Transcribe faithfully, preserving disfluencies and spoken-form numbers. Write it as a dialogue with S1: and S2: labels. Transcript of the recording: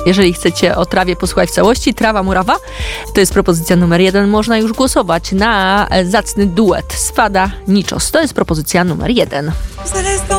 S1: Jeżeli chcecie o trawie posłuchać w całości, Trawa Murawa, to jest propozycja numer jeden. Można już głosować na zacny duet Swada Niczos. To jest propozycja numer jeden.